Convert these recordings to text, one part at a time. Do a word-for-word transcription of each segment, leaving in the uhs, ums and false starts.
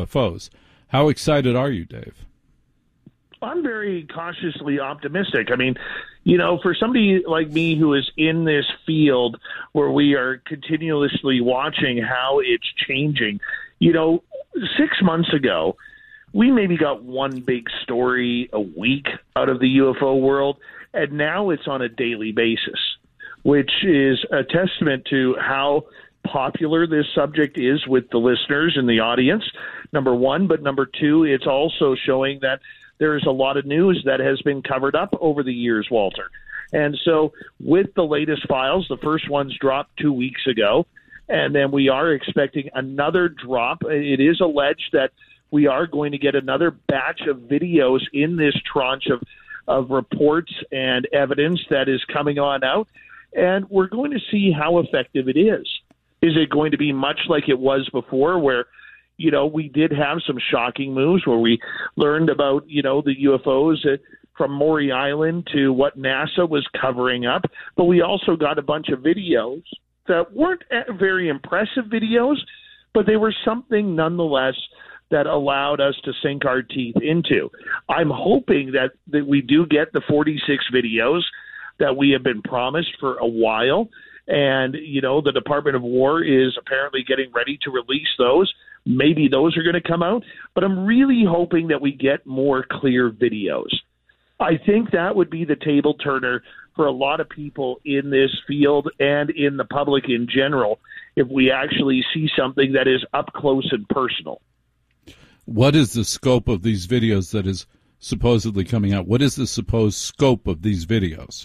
U F Os. How excited are you, Dave? I'm very cautiously optimistic. I mean, you know, for somebody like me who is in this field where we are continuously watching how it's changing, you know, six months ago, we maybe got one big story a week out of the U F O world, and now it's on a daily basis, which is a testament to how popular this subject is with the listeners and the audience, number one. But number two, it's also showing that there's a lot of news that has been covered up over the years, Walter. And so with the latest files, the first ones dropped two weeks ago, and then we are expecting another drop. It is alleged that we are going to get another batch of videos in this tranche of, of reports and evidence that is coming on out, and we're going to see how effective it is. Is it going to be much like it was before, where you know, we did have some shocking moves where we learned about, you know, the U F Os from Maury Island to what NASA was covering up. But we also got a bunch of videos that weren't very impressive videos, but they were something nonetheless that allowed us to sink our teeth into. I'm hoping that, that we do get the forty-six videos that we have been promised for a while. And, you know, the Department of War is apparently getting ready to release those. Maybe those are going to come out, but I'm really hoping that we get more clear videos. I think that would be the table turner for a lot of people in this field and in the public in general if we actually see something that is up close and personal. What is the scope of these videos that is supposedly coming out? What is the supposed scope of these videos?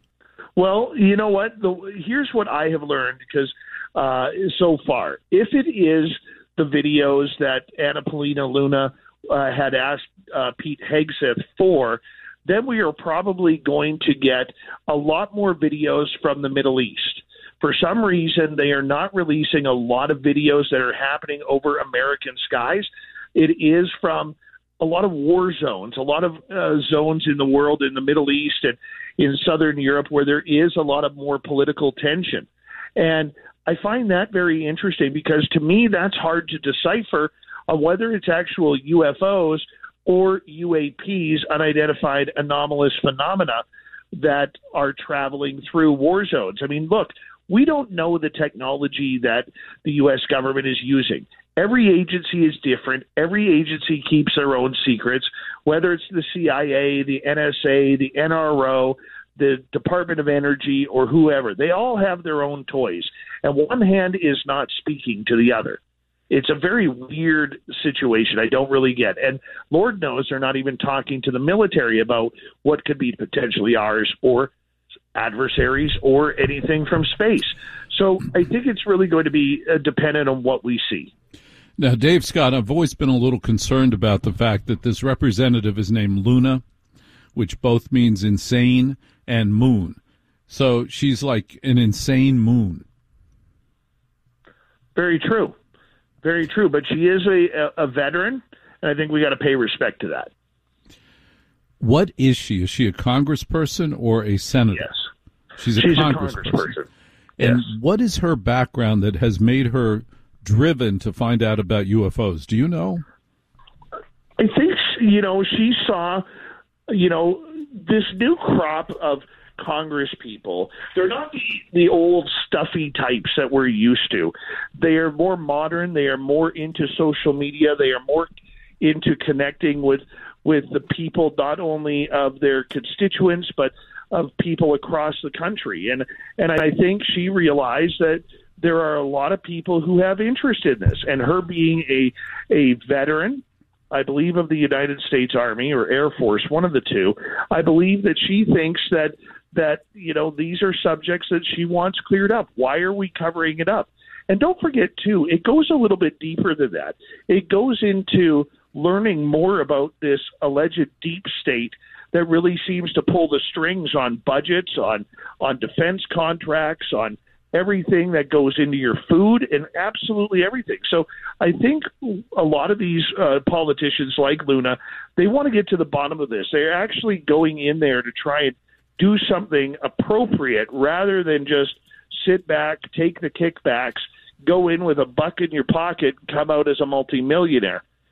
Well, you know what? The, here's what I have learned because uh, so far. If it is the videos that Anna Paulina Luna uh, had asked uh, Pete Hegseth for, then we are probably going to get a lot more videos from the Middle East. For some reason, they are not releasing a lot of videos that are happening over American skies. It is from a lot of war zones, a lot of uh, zones in the world in the Middle East and in Southern Europe where there is a lot of more political tension. And I find that very interesting because to me that's hard to decipher on whether it's actual U F Os or U A Ps, unidentified anomalous phenomena, that are traveling through war zones. I mean, look, we don't know the technology that the U S government is using. Every agency is different. Every agency keeps their own secrets, whether it's the C I A, the N S A, the N R O, the Department of Energy, or whoever. They all have their own toys, and one hand is not speaking to the other. It's a very weird situation I don't really get. And Lord knows they're not even talking to the military about what could be potentially ours or adversaries or anything from space. So I think it's really going to be uh, dependent on what we see. Now, Dave Scott, I've always been a little concerned about the fact that this representative is named Luna, which both means insane and moon. So she's like an insane moon. Very true. Very true. But she is a, a veteran, and I think we got to pay respect to that. What is she? Is she a congressperson or a senator? Yes. She's a She's congressperson. A congressperson. And yes. What is her background that has made her driven to find out about U F Os? Do you know? I think, you know, she saw, you know, this new crop of Congress people. They're not the, the old stuffy types that we're used to. They are more modern. They are more into social media. They are more into connecting with, with the people, not only of their constituents, but of people across the country. And, and I think she realized that there are a lot of people who have interest in this, and her being a, a veteran, I believe, of the United States Army or Air Force, one of the two, I believe that she thinks that, that, you know, these are subjects that she wants cleared up. Why are we covering it up? And don't forget, too, it goes a little bit deeper than that. It goes into learning more about this alleged deep state that really seems to pull the strings on budgets, on, on defense contracts, on everything that goes into your food, and absolutely everything. So I think a lot of these uh, politicians like Luna, they want to get to the bottom of this. They're actually going in there to try and do something appropriate rather than just sit back, take the kickbacks, go in with a buck in your pocket, and come out as a multimillionaire.